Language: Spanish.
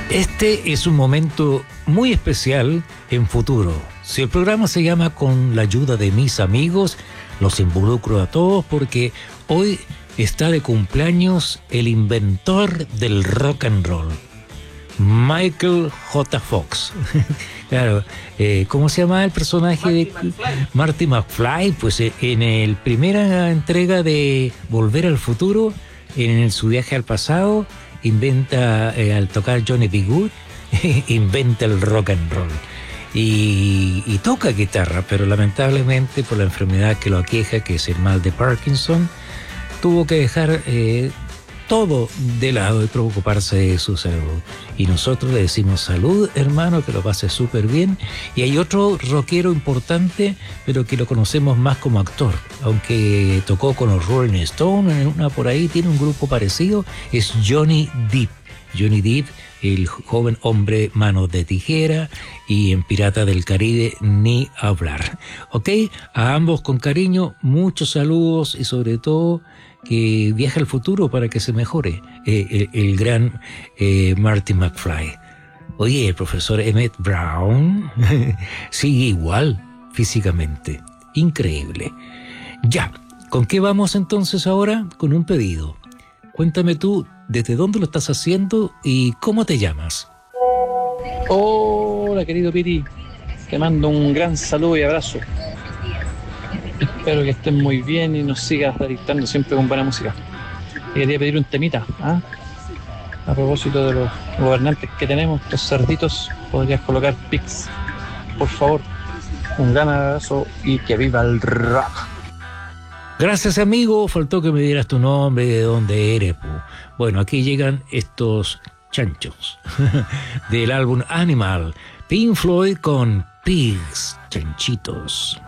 Este es un momento muy especial en Futuro. Si el programa se llama Con la ayuda de mis amigos, los involucro a todos porque hoy está de cumpleaños el inventor del rock and roll, Michael J. Fox. Claro, ¿cómo se llama el personaje de Marty McFly? Pues en la primera entrega de Volver al Futuro, en su viaje al pasado, inventa, al tocar Johnny B. Good, inventa el rock and roll. Y toca guitarra, pero lamentablemente por la enfermedad que lo aqueja, que es el mal de Parkinson, tuvo que dejar todo de lado y preocuparse de su salud. Y nosotros le decimos salud, hermano, que lo pase súper bien. Y hay otro rockero importante, pero que lo conocemos más como actor, aunque tocó con los Rolling Stones, en una por ahí, tiene un grupo parecido, es Johnny Depp. Johnny Depp, el joven hombre manos de tijera, y en Pirata del Caribe ni hablar. Ok, a ambos con cariño, muchos saludos y sobre todo que viaje al futuro para que se mejore el gran Marty McFly. Oye, el profesor Emmett Brown sigue igual físicamente, increíble. Ya, ¿con qué vamos entonces ahora? Con un pedido. Cuéntame tú, ¿desde dónde lo estás haciendo y cómo te llamas? Hola, querido Piri. Te mando un gran saludo y abrazo. Espero que estés muy bien y nos sigas deleitando siempre con buena música. Y quería pedir un temita, ¿ah? A propósito de los gobernantes que tenemos, los cerditos, podrías colocar Pix, por favor. Un gran abrazo y que viva el rock. Gracias, amigo. Faltó que me dieras tu nombre y de dónde eres. Bueno, aquí llegan estos chanchos del álbum Animal, Pink Floyd con Pigs, chanchitos.